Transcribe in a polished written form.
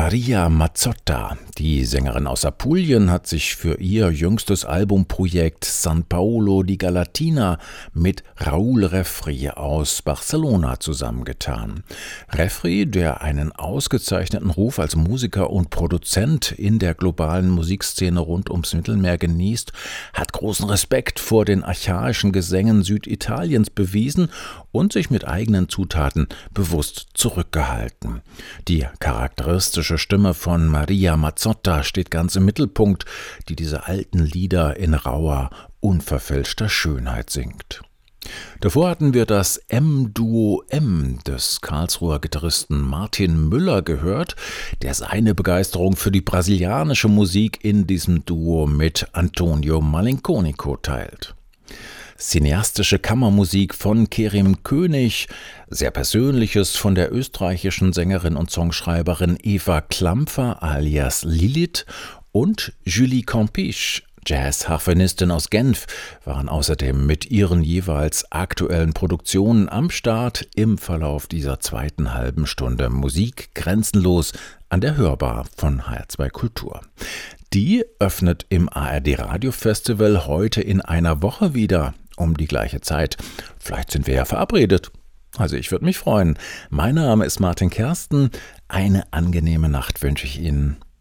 Maria Mazzotta, die Sängerin aus Apulien, hat sich für ihr jüngstes Albumprojekt San Paolo di Galatina mit Raúl Refri aus Barcelona zusammengetan. Refri, der einen ausgezeichneten Ruf als Musiker und Produzent in der globalen Musikszene rund ums Mittelmeer genießt, hat großen Respekt vor den archaischen Gesängen Süditaliens bewiesen und sich mit eigenen Zutaten bewusst zurückgehalten. Die charakteristische Stimme von Maria Mazzotta steht ganz im Mittelpunkt, die diese alten Lieder in rauer, unverfälschter Schönheit singt. Davor hatten wir das M-Duo M des Karlsruher Gitarristen Martin Müller gehört, der seine Begeisterung für die brasilianische Musik in diesem Duo mit Antonio Malinconico teilt. Cineastische Kammermusik von Kerim König, sehr Persönliches von der österreichischen Sängerin und Songschreiberin Eva Klampfer alias Lilith und Julie Campiche, Jazz-Harfenistin aus Genf, waren außerdem mit ihren jeweils aktuellen Produktionen am Start im Verlauf dieser zweiten halben Stunde Musik grenzenlos an der Hörbar von HR2 Kultur. Die öffnet im ARD Radio Festival heute in einer Woche wieder um die gleiche Zeit. Vielleicht sind wir ja verabredet. Also ich würde mich freuen. Mein Name ist Martin Kersten. Eine angenehme Nacht wünsche ich Ihnen.